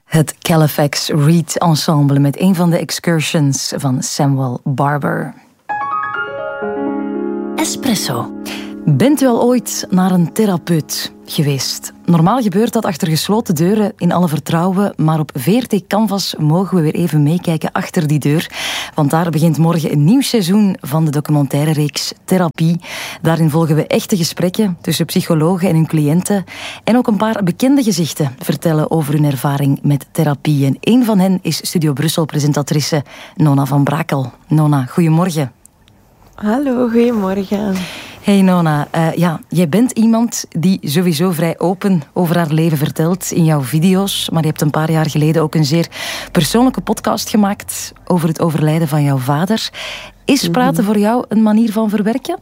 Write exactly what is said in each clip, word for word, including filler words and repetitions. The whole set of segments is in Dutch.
Het Califax Reed Ensemble met een van de excursions van Samuel Barber. Espresso. Bent u al ooit naar een therapeut geweest? Normaal gebeurt dat achter gesloten deuren in alle vertrouwen, maar op V R T Canvas mogen we weer even meekijken achter die deur. Want daar begint morgen een nieuw seizoen van de documentaire-reeks Therapie. Daarin volgen we echte gesprekken tussen psychologen en hun cliënten. En ook een paar bekende gezichten vertellen over hun ervaring met therapie. En een van hen is Studio Brussel-presentatrice Nona van Brakel. Nona, goedemorgen. Hallo, goedemorgen. Hey Nona, uh, ja, jij bent iemand die sowieso vrij open over haar leven vertelt in jouw video's. Maar je hebt een paar jaar geleden ook een zeer persoonlijke podcast gemaakt over het overlijden van jouw vader. Is praten voor jou een manier van verwerken?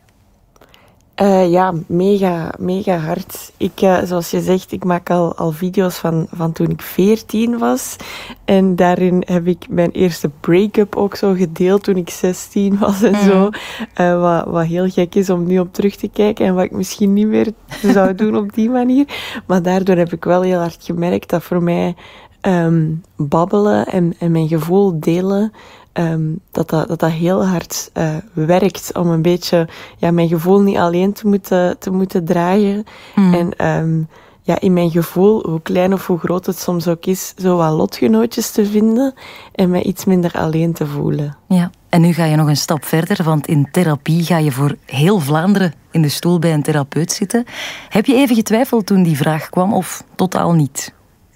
Uh, ja, mega, mega hard. Ik, uh, zoals je zegt, ik maak al, al video's van, van toen ik veertien was. En daarin heb ik mijn eerste break-up ook zo gedeeld toen ik zestien was en mm. zo. Uh, wat, wat heel gek is om nu op terug te kijken en wat ik misschien niet meer zou doen op die manier. Maar daardoor heb ik wel heel hard gemerkt dat voor mij um, babbelen en, en mijn gevoel delen... Um, dat, dat, dat dat heel hard uh, werkt om een beetje ja, mijn gevoel niet alleen te moeten, te moeten dragen. Mm. En um, ja, in mijn gevoel, hoe klein of hoe groot het soms ook is, zo wat lotgenootjes te vinden en mij iets minder alleen te voelen. Ja, en nu ga je nog een stap verder, want in therapie ga je voor heel Vlaanderen in de stoel bij een therapeut zitten. Heb je even getwijfeld toen die vraag kwam of totaal niet?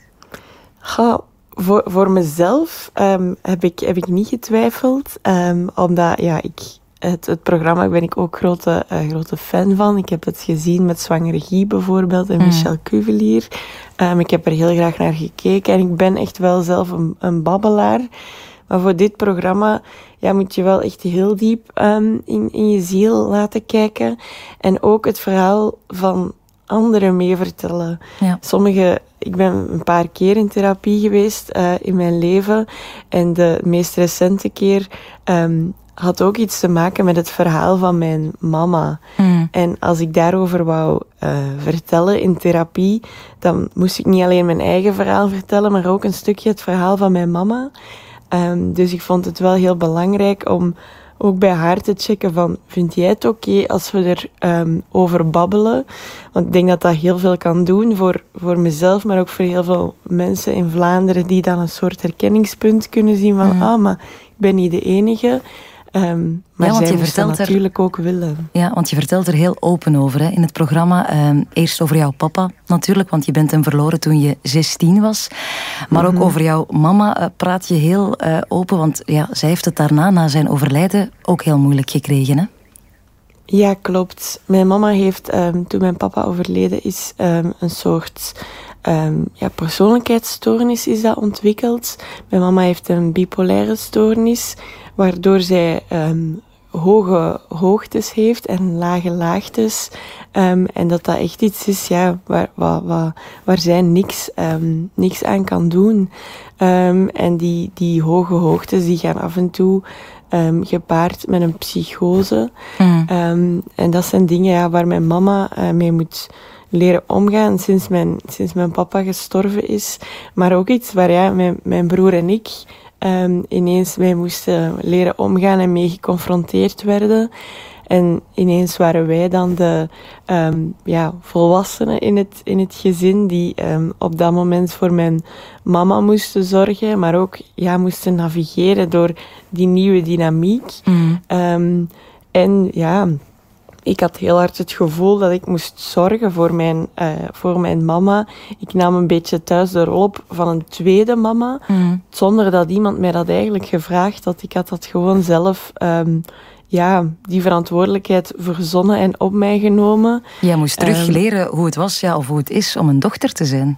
Ga. Voor, voor mezelf um, heb, ik, heb ik niet getwijfeld, um, omdat ja, ik, het, het programma ben ik ook grote, uh, grote fan van. Ik heb het gezien met Zwangere Guy bijvoorbeeld en mm. Michel Cuvelier. Um, ik heb er heel graag naar gekeken en ik ben echt wel zelf een, een babbelaar. Maar voor dit programma ja, moet je wel echt heel diep um, in, in je ziel laten kijken. En ook het verhaal van anderen mee vertellen. Ja. Sommige, ik ben een paar keer in therapie geweest uh, in mijn leven. En de meest recente keer um, had ook iets te maken met het verhaal van mijn mama. Mm. En als ik daarover wou uh, vertellen in therapie, dan moest ik niet alleen mijn eigen verhaal vertellen, maar ook een stukje het verhaal van mijn mama. Um, dus ik vond het wel heel belangrijk om ook bij haar te checken van, vind jij het oké okay als we er um, over babbelen? Want ik denk dat dat heel veel kan doen voor, voor mezelf, maar ook voor heel veel mensen in Vlaanderen die dan een soort herkenningspunt kunnen zien van, mm. ah, maar ik ben niet de enige. Um, maar ja, zij moest dat natuurlijk ook willen. Ja, want je vertelt er heel open over hè, in het programma. Um, eerst over jouw papa natuurlijk, want je bent hem verloren toen je zestien was. Maar mm-hmm. ook over jouw mama uh, praat je heel uh, open, want ja, zij heeft het daarna, na zijn overlijden, ook heel moeilijk gekregen, hè? Ja, klopt. Mijn mama heeft, um, toen mijn papa overleden is, um, een soort um, ja, persoonlijkheidsstoornis is dat ontwikkeld. Mijn mama heeft een bipolaire stoornis, waardoor zij um, hoge hoogtes heeft en lage laagtes. Um, en dat dat echt iets is ja, waar, waar, waar, waar zij niks, um, niks aan kan doen. Um, en die, die hoge hoogtes die gaan af en toe um, gepaard met een psychose. Mm. Um, en dat zijn dingen ja, waar mijn mama uh, mee moet leren omgaan sinds mijn, sinds mijn papa gestorven is. Maar ook iets waar ja, mijn, mijn broer en ik um, ineens mee moesten leren omgaan en mee geconfronteerd werden. En ineens waren wij dan de um, ja, volwassenen in het, in het gezin die um, op dat moment voor mijn mama moesten zorgen, maar ook ja, moesten navigeren door die nieuwe dynamiek. Mm. Um, en ja, ik had heel hard het gevoel dat ik moest zorgen voor mijn, uh, voor mijn mama. Ik nam een beetje thuis de rol op van een tweede mama, mm. zonder dat iemand mij dat eigenlijk gevraagd had. Ik had dat gewoon zelf Um, ja, die verantwoordelijkheid verzonnen en op mij genomen. Jij moest terug leren hoe het was ja, of hoe het is om een dochter te zijn.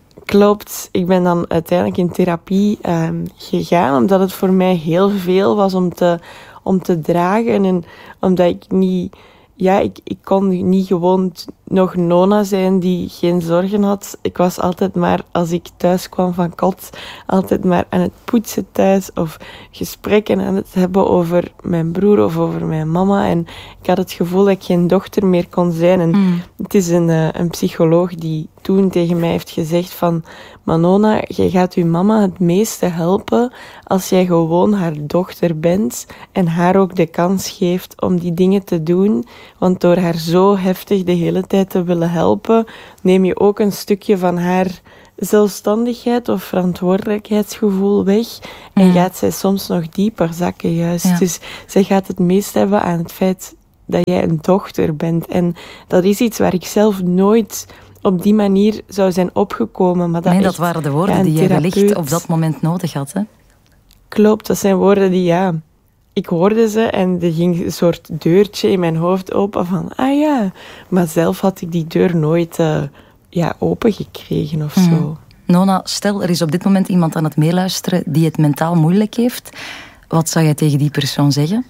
Klopt. Ik ben dan uiteindelijk in therapie um, gegaan, omdat het voor mij heel veel was om te, om te dragen. En omdat ik niet... Ja, ik, ik kon niet gewoon nog Nona zijn die geen zorgen had. Ik was altijd maar, als ik thuis kwam van kot, altijd maar aan het poetsen thuis of gesprekken aan het hebben over mijn broer of over mijn mama. En ik had het gevoel dat ik geen dochter meer kon zijn. En mm. het is een, uh, een psycholoog die toen tegen mij heeft gezegd van, maar Nona, jij gaat je mama het meeste helpen als jij gewoon haar dochter bent en haar ook de kans geeft om die dingen te doen. Want door haar zo heftig de hele tijd te willen helpen, neem je ook een stukje van haar zelfstandigheid of verantwoordelijkheidsgevoel weg. En mm. gaat zij soms nog dieper zakken juist. Ja. Dus zij gaat het meest hebben aan het feit dat jij een dochter bent. En dat is iets waar ik zelf nooit op die manier zou zijn opgekomen. Maar dat nee, echt, dat waren de woorden ja, die je therapeut... wellicht op dat moment nodig had, hè? Klopt, dat zijn woorden die, ja... Ik hoorde ze en er ging een soort deurtje in mijn hoofd open van... Ah ja, maar zelf had ik die deur nooit uh, ja, opengekregen of mm. zo. Nona, stel er is op dit moment iemand aan het meeluisteren die het mentaal moeilijk heeft. Wat zou jij tegen die persoon zeggen?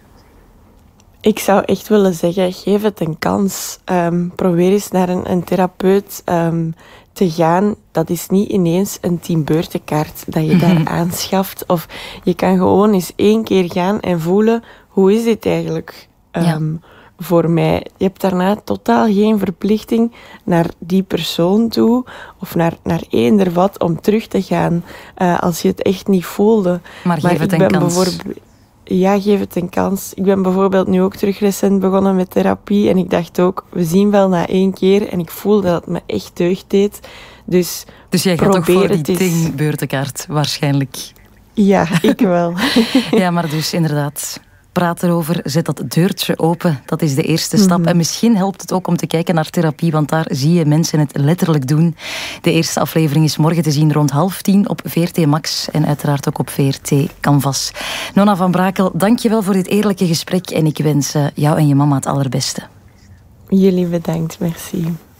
Ik zou echt willen zeggen, geef het een kans. Um, probeer eens naar een, een therapeut um, te gaan. Dat is niet ineens een teambeurtenkaart dat je daar aanschaft. Of je kan gewoon eens één keer gaan en voelen, hoe is dit eigenlijk um, ja. voor mij? Je hebt daarna totaal geen verplichting naar die persoon toe of naar, naar eender wat om terug te gaan uh, als je het echt niet voelde. Maar geef maar het een kans. Ja, geef het een kans. Ik ben bijvoorbeeld nu ook terug recent begonnen met therapie. En ik dacht ook, we zien wel na één keer. En ik voelde dat het me echt deugd deed. Dus, dus jij gaat toch voor die teambeurtenkaart waarschijnlijk? Ja, ik wel. Ja, maar dus inderdaad... Praat erover, zet dat deurtje open. Dat is de eerste stap. Mm-hmm. En misschien helpt het ook om te kijken naar therapie, want daar zie je mensen het letterlijk doen. De eerste aflevering is morgen te zien rond half tien op V R T Max en uiteraard ook op V R T Canvas. Nona van Brakel, dank je wel voor dit eerlijke gesprek en ik wens jou en je mama het allerbeste. Jullie bedankt, merci.